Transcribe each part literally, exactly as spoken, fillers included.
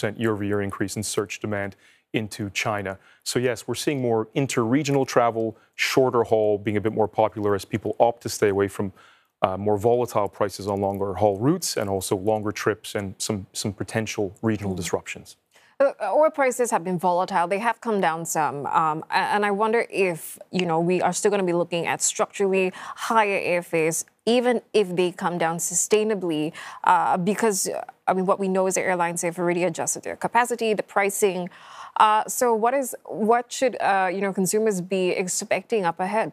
percent year-over-year increase in search demand into China. So yes, we're seeing more inter-regional travel, shorter haul being a bit more popular as people opt to stay away from uh, more volatile prices on longer haul routes and also longer trips and some, some potential regional mm. disruptions. Oil prices have been volatile. They have come down some. Um, and I wonder if, you know, we are still going to be looking at structurally higher airfares, even if they come down sustainably, uh, because, I mean, what we know is the airlines have already adjusted their capacity, the pricing. Uh, so what is what should, uh, you know, consumers be expecting up ahead?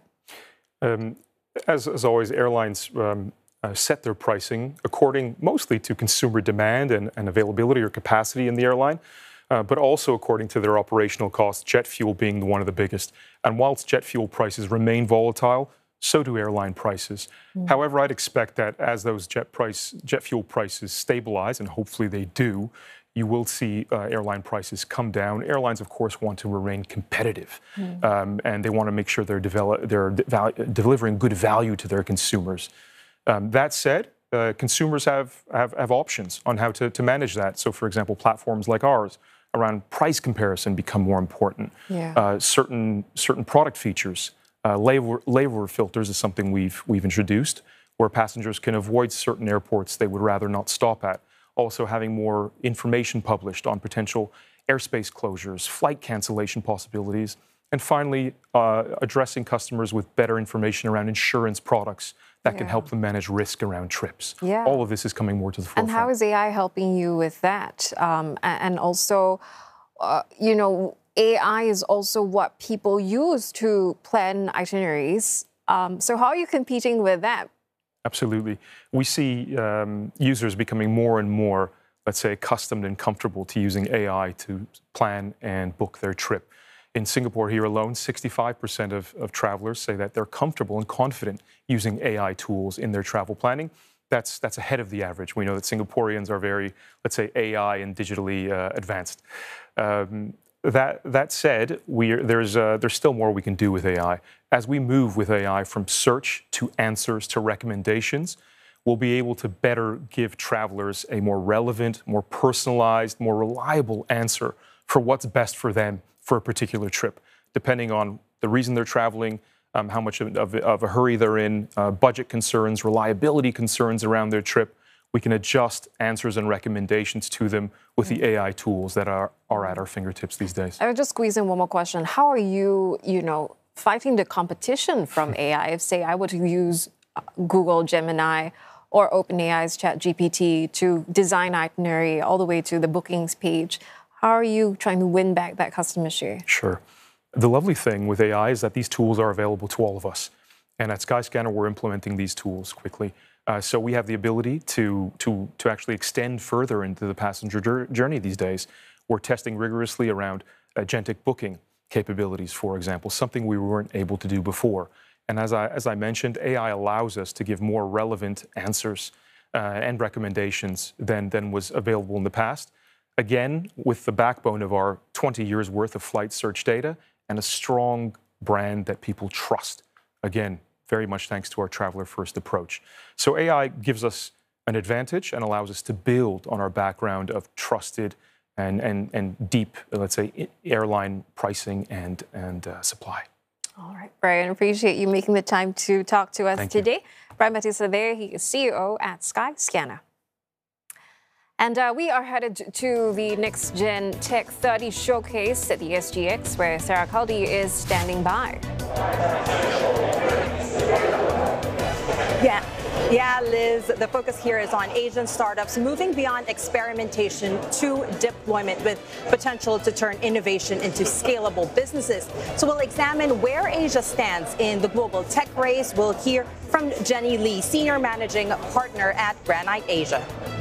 Um, as, as always, airlines um, uh, set their pricing according mostly to consumer demand and, and availability or capacity in the airline. Uh, but also according to their operational costs, jet fuel being one of the biggest. And whilst jet fuel prices remain volatile, so do airline prices. Mm. However, I'd expect that as those jet price, jet fuel prices stabilize, and hopefully they do, you will see uh, airline prices come down. Airlines, of course, want to remain competitive, mm. um, and they want to make sure they're, develop, they're de- delivering good value to their consumers. Um, that said, uh, consumers have, have, have options on how to, to manage that. So, for example, platforms like ours around price comparison become more important. Yeah. Uh, certain certain product features, uh, layover, layover filters is something we've we've introduced, where passengers can avoid certain airports they would rather not stop at. Also, having more information published on potential airspace closures, flight cancellation possibilities, and finally, uh, addressing customers with better information around insurance products that yeah. can help them manage risk around trips. Yeah. All of this is coming more to the forefront. And how is A I helping you with that? Um, and also, uh, you know, A I is also what people use to plan itineraries. Um, so how are you competing with that? Absolutely. We see um, users becoming more and more, let's say, accustomed and comfortable to using A I to plan and book their trip. In Singapore here alone, sixty-five percent of, of travelers say that they're comfortable and confident using A I tools in their travel planning. That's, that's ahead of the average. We know that Singaporeans are very, let's say, A I and digitally uh, advanced. Um, that, that said, we're, there's, uh, there's still more we can do with A I. As we move with A I from search to answers to recommendations, we'll be able to better give travelers a more relevant, more personalized, more reliable answer for what's best for them for a particular trip, depending on the reason they're traveling, um, how much of, of, of a hurry they're in, uh, budget concerns, reliability concerns around their trip. We can adjust answers and recommendations to them with the A I tools that are, are at our fingertips these days. I would just squeeze in one more question. How are you, you know, fighting the competition from A I? If, say, I were to use Google Gemini or OpenAI's ChatGPT to design itinerary all the way to the bookings page, how are you trying to win back that customer share? Sure. The lovely thing with A I is that these tools are available to all of us. And at Skyscanner, we're implementing these tools quickly. Uh, so we have the ability to, to, to actually extend further into the passenger journey these days. We're testing rigorously around agentic booking capabilities, for example, something we weren't able to do before. And as I, as I mentioned, A I allows us to give more relevant answers uh, and recommendations than, than was available in the past. Again, with the backbone of our twenty years worth of flight search data and a strong brand that people trust. Again, very much thanks to our traveler-first approach. So A I gives us an advantage and allows us to build on our background of trusted and, and, and deep, let's say, airline pricing and, and uh, supply. All right, Brian, appreciate you making the time to talk to us Thank today. You. Brian Batista there, he is C E O at Skyscanner. And uh, we are headed to the Next Gen Tech thirty showcase at the S G X, where Sarah Caldi is standing by. Yeah. Yeah, Liz, the focus here is on Asian startups moving beyond experimentation to deployment with potential to turn innovation into scalable businesses. So we'll examine where Asia stands in the global tech race. We'll hear from Jenny Lee, Senior Managing Partner at Granite Asia.